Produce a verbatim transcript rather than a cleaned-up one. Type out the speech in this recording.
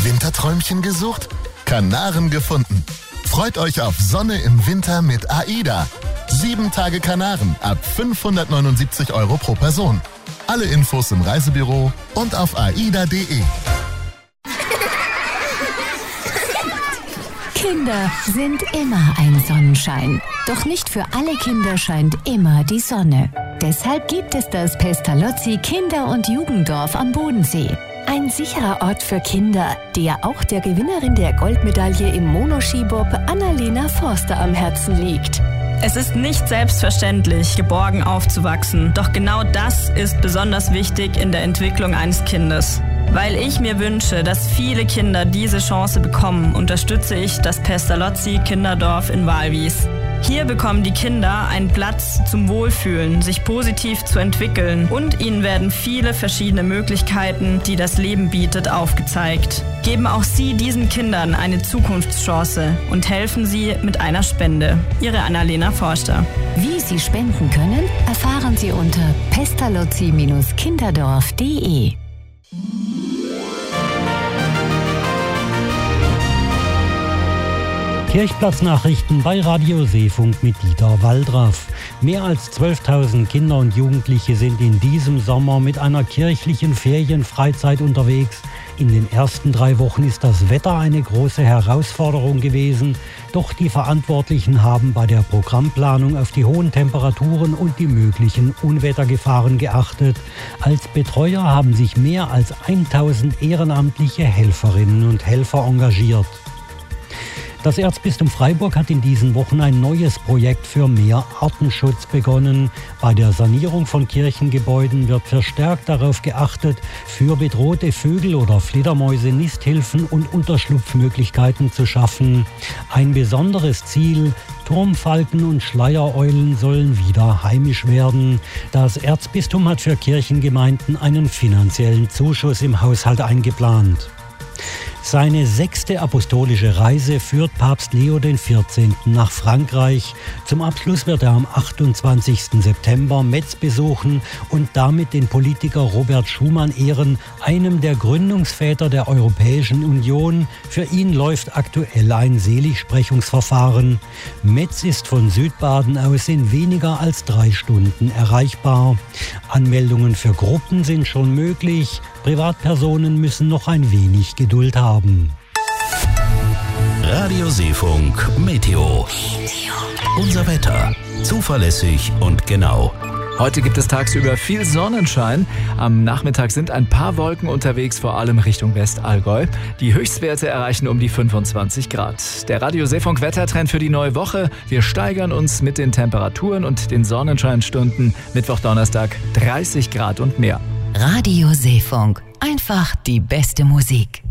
Winterträumchen gesucht? Kanaren gefunden. Freut euch auf Sonne im Winter mit AIDA. Sieben Tage Kanaren ab fünfhundertneunundsiebzig Euro pro Person. Alle Infos im Reisebüro und auf aida punkt de. Kinder sind immer ein Sonnenschein. Doch nicht für alle Kinder scheint immer die Sonne. Deshalb gibt es das Pestalozzi Kinder- und Jugenddorf am Bodensee. Ein sicherer Ort für Kinder, der auch der Gewinnerin der Goldmedaille im Monoskibob Annalena Forster am Herzen liegt. Es ist nicht selbstverständlich, geborgen aufzuwachsen. Doch genau das ist besonders wichtig in der Entwicklung eines Kindes. Weil ich mir wünsche, dass viele Kinder diese Chance bekommen, unterstütze ich das Pestalozzi Kinderdorf in Walwies. Hier bekommen die Kinder einen Platz zum Wohlfühlen, sich positiv zu entwickeln und ihnen werden viele verschiedene Möglichkeiten, die das Leben bietet, aufgezeigt. Geben auch Sie diesen Kindern eine Zukunftschance und helfen Sie mit einer Spende. Ihre Annalena Forster. Wie Sie spenden können, erfahren Sie unter pestalozzi kinderdorf punkt de. Kirchplatznachrichten bei Radio Seefunk mit Dieter Waldraff. Mehr als zwölftausend Kinder und Jugendliche sind in diesem Sommer mit einer kirchlichen Ferienfreizeit unterwegs. In den ersten drei Wochen ist das Wetter eine große Herausforderung gewesen. Doch die Verantwortlichen haben bei der Programmplanung auf die hohen Temperaturen und die möglichen Unwettergefahren geachtet. Als Betreuer haben sich mehr als tausend ehrenamtliche Helferinnen und Helfer engagiert. Das Erzbistum Freiburg hat in diesen Wochen ein neues Projekt für mehr Artenschutz begonnen. Bei der Sanierung von Kirchengebäuden wird verstärkt darauf geachtet, für bedrohte Vögel oder Fledermäuse Nisthilfen und Unterschlupfmöglichkeiten zu schaffen. Ein besonderes Ziel: Turmfalken und Schleiereulen sollen wieder heimisch werden. Das Erzbistum hat für Kirchengemeinden einen finanziellen Zuschuss im Haushalt eingeplant. Seine sechste apostolische Reise führt Papst Leo der vierzehnte. nach Frankreich. Zum Abschluss wird er am achtundzwanzigsten September Metz besuchen und damit den Politiker Robert Schuman ehren, einem der Gründungsväter der Europäischen Union. Für ihn läuft aktuell ein Seligsprechungsverfahren. Metz ist von Südbaden aus in weniger als drei Stunden erreichbar. Anmeldungen für Gruppen sind schon möglich. Privatpersonen müssen noch ein wenig Geduld haben. Radio Seefunk Meteo. Unser Wetter. Zuverlässig und genau. Heute gibt es tagsüber viel Sonnenschein. Am Nachmittag sind ein paar Wolken unterwegs, vor allem Richtung Westallgäu. Die Höchstwerte erreichen um die fünfundzwanzig Grad. Der Radio Seefunk Wettertrend für die neue Woche. Wir steigern uns mit den Temperaturen und den Sonnenscheinstunden. Mittwoch, Donnerstag dreißig Grad und mehr. Radio Seefunk. Einfach die beste Musik.